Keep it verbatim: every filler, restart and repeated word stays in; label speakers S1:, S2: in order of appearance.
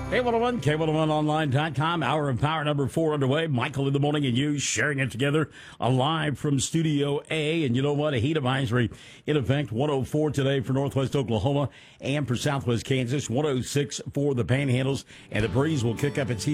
S1: K one oh one, K one oh one online dot com, hour of power number four underway. Michael in the morning and you sharing it together uh, live from Studio A. And you know what? A heat advisory in effect, one oh four today for Northwest Oklahoma and for Southwest Kansas, one oh six for the Panhandles. And the breeze will kick up its heat